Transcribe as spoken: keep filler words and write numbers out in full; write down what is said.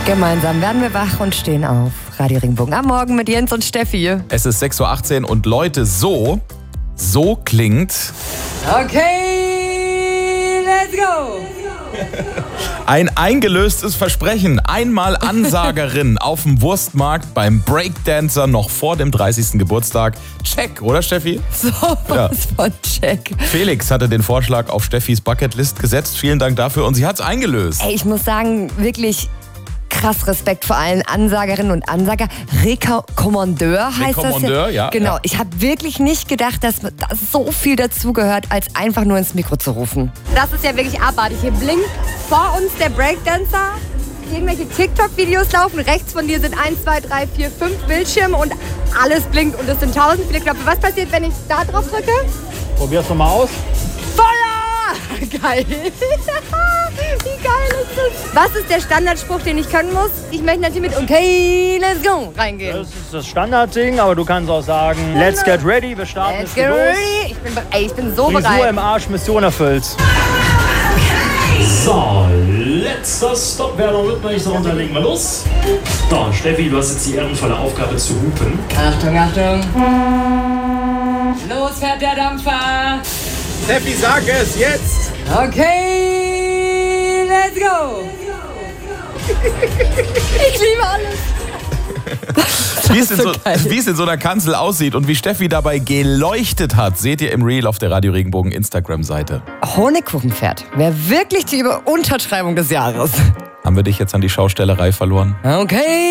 Gemeinsam werden wir wach und stehen auf. Radio Regenbogen am Morgen mit Jens und Steffi. Es ist sechs Uhr achtzehn und Leute, so, so klingt... Okay, let's go! Ein eingelöstes Versprechen. Einmal Ansagerin auf dem Wurstmarkt beim Breakdancer noch vor dem dreißigsten Geburtstag. Check, oder Steffi? So was ja. von check. Felix hatte den Vorschlag auf Steffis Bucketlist gesetzt. Vielen Dank dafür und sie hat's eingelöst. Ey, ich muss sagen, wirklich... krass Respekt vor allen Ansagerinnen und Ansager. Rekommandeur heißt Rekommandeur, das ja. ja. Genau, ja. ich habe wirklich nicht gedacht, dass da so viel dazugehört, als einfach nur ins Mikro zu rufen. Das ist ja wirklich abartig. Hier blinkt vor uns der Breakdancer. Irgendwelche TikTok-Videos laufen. Rechts von dir sind eins, zwei, drei, vier, fünf Bildschirme und alles blinkt und es sind tausend viele Knöpfe. Was passiert, wenn ich da drauf drücke? Probier's nochmal aus. Feuer! Geil. Wie geil ist das? Was ist der Standardspruch, den ich können muss? Ich möchte natürlich mit okay, let's go reingehen. Das ist das Standardding, aber du kannst auch sagen, let's get ready, wir starten Let's jetzt get los. ready. Ich bin, ey, ich bin so Frisur bereit. im Arsch, Mission erfüllt. So, letzter Stopp. Wer noch mit möchte, runter, legen wir los. So, Steffi, du hast jetzt die ehrenvolle Aufgabe zu hupen. Achtung, Achtung. Los fährt der Dampfer. Steffi, sag es jetzt! Okay, let's go. Ich liebe alles. Wie es, in so so, wie es in so einer Kanzel aussieht und wie Steffi dabei geleuchtet hat, seht ihr im Reel auf der Radio Regenbogen Instagram-Seite. Honigkuchenpferd wäre wirklich die Untertreibung des Jahres. Haben wir dich jetzt an die Schaustellerei verloren? Okay.